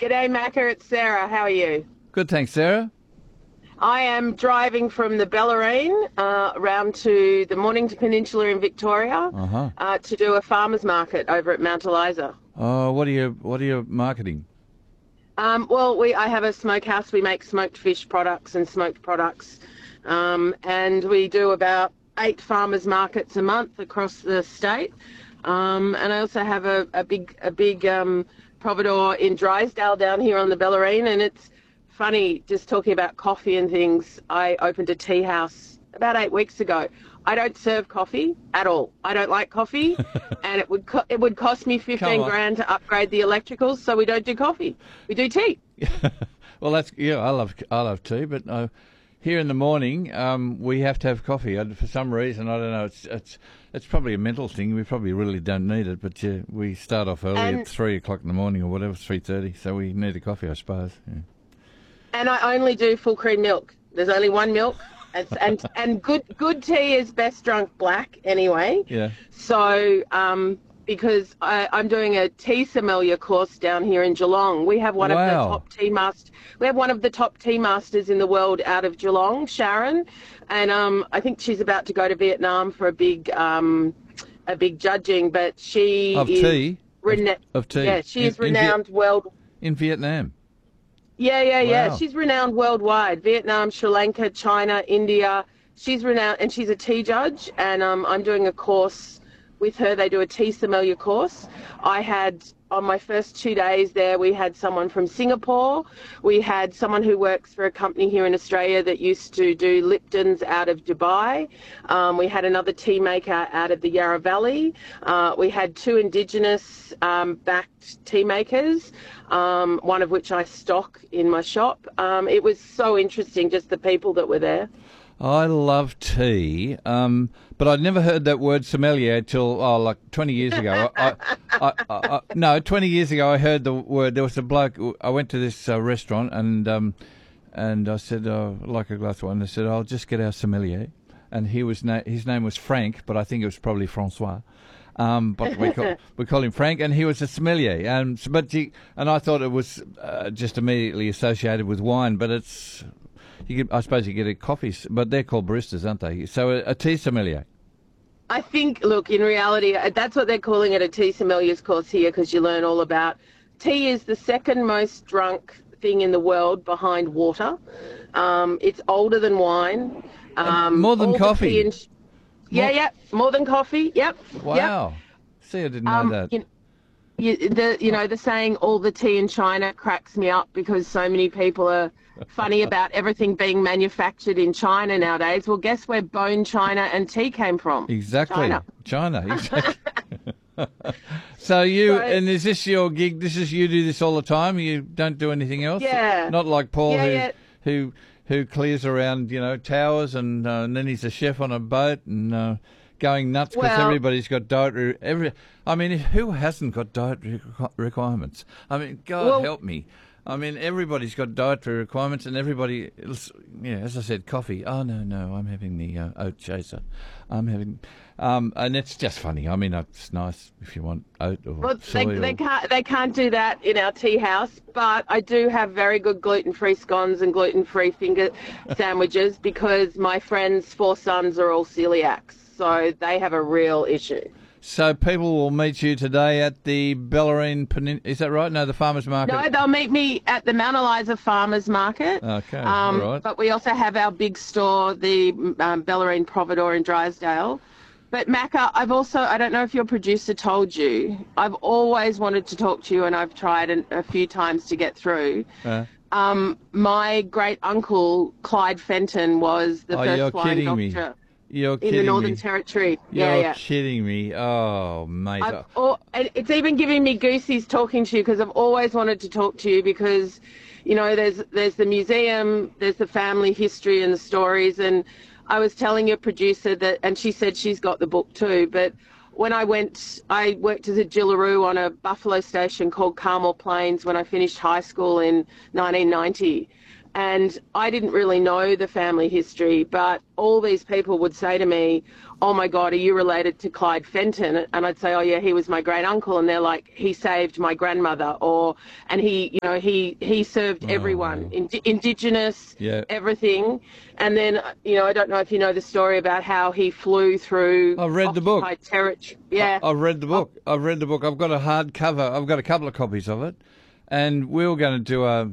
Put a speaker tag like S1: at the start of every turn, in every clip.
S1: G'day, Macca. It's Sarah. How are you?
S2: Good, thanks, Sarah.
S1: I am driving from the Bellarine around to the Mornington Peninsula in Victoria to do a farmers market over at Mount Eliza.
S2: Oh, what are you marketing?
S1: I have a smokehouse. We make smoked fish products and smoked products, and we do about 8 farmers markets a month across the state. And I also have a big providor in Drysdale down here on the Bellarine, and it's funny just talking about coffee and things. I opened a tea house about 8 weeks ago. I don't serve coffee at all. I don't like coffee, and it would cost me 15 grand to upgrade the electricals. So we don't do coffee. We do tea.
S2: Well, I love tea, but here in the morning we have to have coffee. For some reason, I don't know. It's probably a mental thing. We probably really don't need it, but we start off early at 3 o'clock in the morning or whatever, 3:30. So we need a coffee, I suppose. Yeah.
S1: And I only do full cream milk. There's only one milk. And good tea is best drunk black anyway.
S2: Yeah.
S1: So because I'm doing a tea sommelier course down here in Geelong, we have one of the top tea masters. We have one of the top tea masters in the world out of Geelong, Sharon, and I think she's about to go to Vietnam for a big judging. But she
S2: of
S1: is
S2: tea. Of tea.
S1: Yeah, she is renowned world
S2: in Vietnam.
S1: Yeah. She's renowned worldwide. Vietnam, Sri Lanka, China, India. She's renowned, and she's a tea judge. And I'm doing a course with her. They do a tea sommelier course. I had, on my first 2 days there, we had someone from Singapore. We had someone who works for a company here in Australia that used to do Lipton's out of Dubai. We had another tea maker out of the Yarra Valley. We had 2 Indigenous backed tea makers, one of which I stock in my shop. It was so interesting, just the people that were there.
S2: I love tea, but I'd never heard that word sommelier till like 20 years ago. 20 years ago I heard the word. There was a bloke. I went to this restaurant and I said, I'd like a glass of wine. And I said, I'll just get our sommelier, and his name was Frank, but I think it was probably Francois. But we call him Frank, and he was a sommelier. And I thought it was just immediately associated with wine, but it's. I suppose you get a coffee, but they're called baristas, aren't they? So a tea sommelier.
S1: I think, look, in reality, that's what they're calling it, a tea sommelier's course here, because you learn all about tea. Is the second most drunk thing in the world behind water. It's older than wine.
S2: More than coffee.
S1: More than coffee. Yep.
S2: Wow. Yep. See, I didn't know that.
S1: The saying, all the tea in China cracks me up, because so many people are funny about everything being manufactured in China nowadays. Well, guess where bone china and tea came from?
S2: Exactly. China. Exactly. And is this your gig? You do this all the time? You don't do anything else?
S1: Yeah.
S2: Not like Paul who clears around, towers and then he's a chef on a boat and going nuts because everybody's got dietary. Who hasn't got dietary requirements? God help me. Everybody's got dietary requirements, and everybody, as I said, coffee. Oh, no, I'm having the oat chaser. I'm having, and it's just funny. It's nice if you want oat or soy.
S1: They can't do that in our tea house, but I do have very good gluten-free scones and gluten-free finger sandwiches, because my friends' 4 sons are all celiacs, so they have a real issue.
S2: So people will meet you today at the Bellarine Peninsula. Is that right? No, the farmers market.
S1: No, they'll meet me at the Mount Eliza Farmers Market.
S2: Okay, all right.
S1: But we also have our big store, the Bellarine Providor in Drysdale. But Macca, I don't know if your producer told you, I've always wanted to talk to you, and I've tried a few times to get through. My great uncle Clyde Fenton was the first wine doctor.
S2: You're kidding me.
S1: In the Northern Territory.
S2: You're kidding me. Oh, mate.
S1: It's even giving me goosies talking to you, because I've always wanted to talk to you, because, there's the museum, there's the family history and the stories. And I was telling your producer that, and she said she's got the book too, but when I worked as a Jillaroo on a buffalo station called Carmel Plains when I finished high school in 1990. And I didn't really know the family history, but all these people would say to me, "Oh my God, are you related to Clyde Fenton?" And I'd say, "Oh yeah, he was my great uncle." And they're like, "He saved my grandmother," and he served everyone, Indigenous, everything. And then, I don't know if you know the story about how he flew through
S2: I've read the book.
S1: Territory. Yeah.
S2: I've read the book. I've got a hardcover. I've got a couple of copies of it. And we were going to do a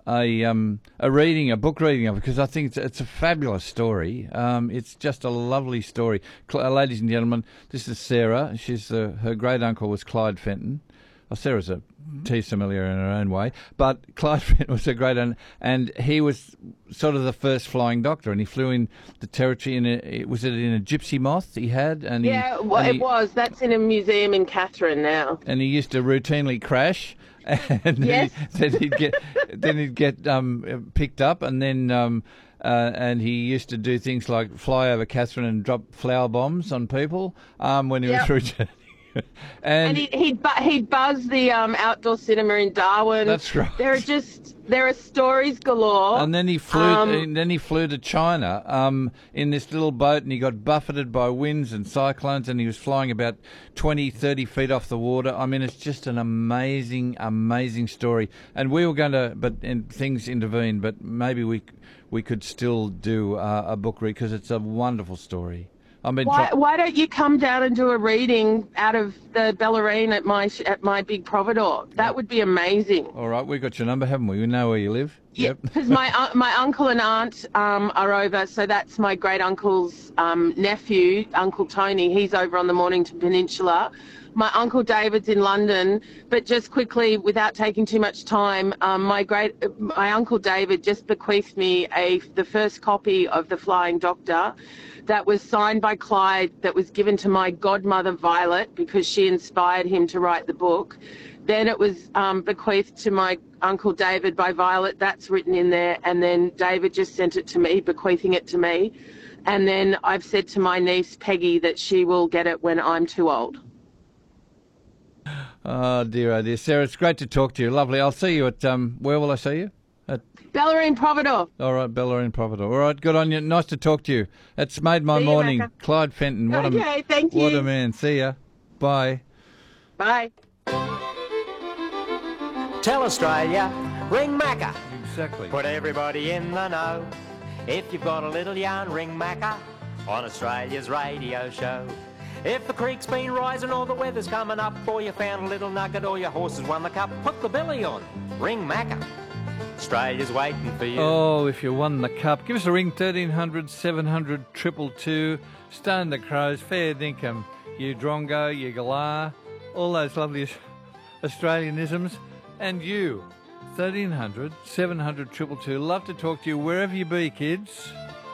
S2: book reading of it, because I think it's a fabulous story. It's just a lovely story. Ladies and gentlemen, this is Sarah. Her great uncle was Clyde Fenton. Well, Sarah's a tea sommelier in her own way, but Clyde Fenton was a great uncle, and he was sort of the first flying doctor, and he flew in the territory was it in a gypsy moth he had? And
S1: it was. That's in a museum in Catherine now.
S2: And he used to routinely crash. And
S1: yes.
S2: then he'd get picked up, and then and he used to do things like fly over Catherine and drop flower bombs on people when he was returning. And
S1: he'd buzz the outdoor cinema in Darwin.
S2: That's right.
S1: There are stories galore.
S2: And then he flew to China in this little boat, and he got buffeted by winds and cyclones, and he was flying about 20, 30 feet off the water. I mean, it's just an amazing, amazing story. And we were going to, and things intervened, but maybe we could still do a book read, because it's a wonderful story.
S1: Why don't you come down and do a reading out of the Bellarine at my big Providore? That would be amazing.
S2: All right, we got your number, haven't we? We know where you live.
S1: Yeah, because my uncle and aunt are over, so that's my great uncle's nephew, Uncle Tony. He's over on the Mornington Peninsula. My Uncle David's in London, but just quickly, without taking too much time, my Uncle David just bequeathed me the first copy of The Flying Doctor. That was signed by Clyde, that was given to my godmother Violet, because she inspired him to write the book. Then it was bequeathed to my Uncle David by Violet. That's written in there. And then David just sent it to me, bequeathing it to me. And then I've said to my niece Peggy that she will get it when I'm too old.
S2: Oh dear, Sarah, it's great to talk to you. Lovely. I'll see you at where will I see you? At
S1: Bellarine Providore.
S2: All right, Bellarine Providore. All right, good on you. Nice to talk to you. It's made my morning.
S1: Macca.
S2: Clyde Fenton.
S1: Thank you.
S2: What a man. See ya. Bye.
S1: Bye.
S3: Tell Australia, ring Macca.
S2: Exactly.
S3: Put everybody in the know. If you've got a little yarn, ring Macca on Australia's radio show. If the creek's been rising or the weather's coming up, or you found a little nugget or your horse has won the cup, put the billy on. Ring Macca. Australia's waiting for you.
S2: Oh, if you won the cup, give us a ring, 1300 700 222. Stone the Crows, fair dinkum, you drongo, you galah, all those lovely Australianisms. And you, 1300 700 222. Love to talk to you wherever you be, kids.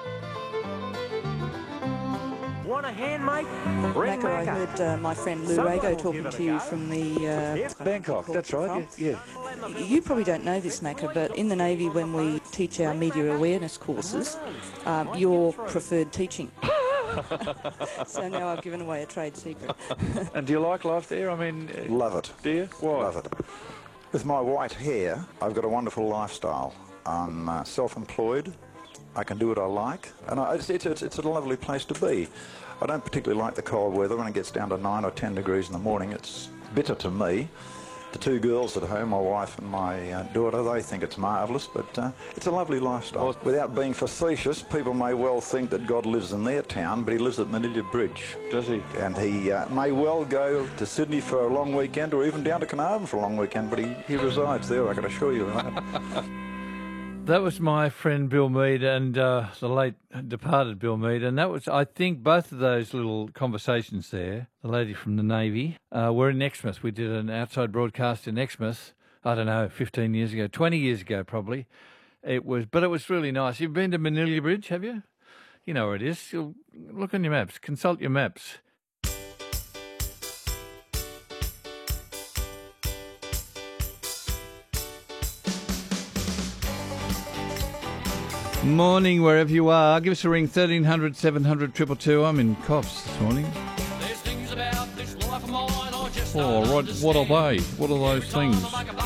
S3: Want a hand, mate? Ring
S4: Macca, I
S3: Macca.
S4: heard my friend Lou Rago talking to you from the...
S5: Bangkok, that's right, yeah.
S4: You probably don't know this, Macca, but in the Navy, when we teach our media awareness courses, you're preferred teaching. So now I've given away a trade secret.
S5: And do you like life there? I mean...
S6: Love it.
S5: Do you? Why?
S6: Love it. With my white hair, I've got a wonderful lifestyle. I'm self-employed. I can do what I like, and it's a lovely place to be. I don't particularly like the cold weather. When it gets down to 9 or 10 degrees in the morning, it's bitter to me. The two girls at home, my wife and my daughter, they think it's marvellous, but it's a lovely lifestyle. Without being facetious, people may well think that God lives in their town, but he lives at Manila Bridge.
S5: Does he?
S6: And he may well go to Sydney for a long weekend, or even down to Carnarvon for a long weekend, but he resides there, I can assure you of that.
S2: That was my friend Bill Mead and the late departed Bill Mead, and that was, I think, both of those little conversations there, the lady from the Navy, were in Exmouth. We did an outside broadcast in Exmouth, I don't know, 15 years ago, 20 years ago probably. But it was really nice. You've been to Manila Bridge, have you? You know where it is. You'll look on your maps, consult your maps. Morning, wherever you are. Give us a ring, 1300 700 222. I'm in Coffs this morning.
S7: There's things about this life of mine I just
S2: Oh, right. What are they? What are those things?